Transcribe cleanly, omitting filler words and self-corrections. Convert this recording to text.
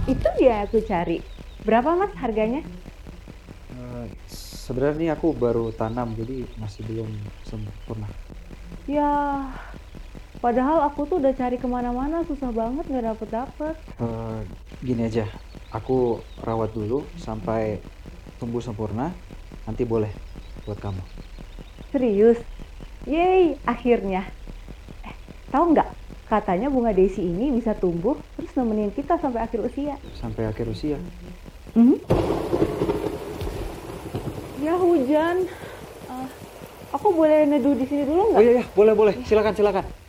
Itu dia yang aku cari. Berapa Mas harganya? Sebenarnya ini aku baru tanam, jadi masih belum sempurna. Ya, padahal aku tuh udah cari kemana-mana, susah banget nggak dapet-dapet. Eh, Gini aja, aku rawat dulu sampai tumbuh sempurna, nanti boleh buat kamu. Serius? Yeay, akhirnya. Tahu nggak? Katanya bunga Daisy ini bisa tumbuh terus nemenin kita sampai akhir usia. Sampai akhir usia. Mhm. Ya hujan. Ah, aku boleh neduh di sini dulu Oh nggak? iya, iya, boleh, boleh. Silakan, silakan.